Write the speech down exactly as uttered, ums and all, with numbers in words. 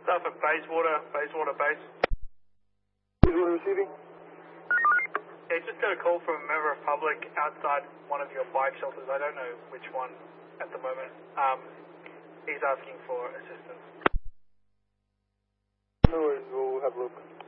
Stuff at Bayswater, Bayswater Base. Bayswater receiving? Yeah, just got a call from a member of public outside one of your bike shelters. I don't know which one at the moment. Um, he's asking for assistance. No worries, we'll have a look.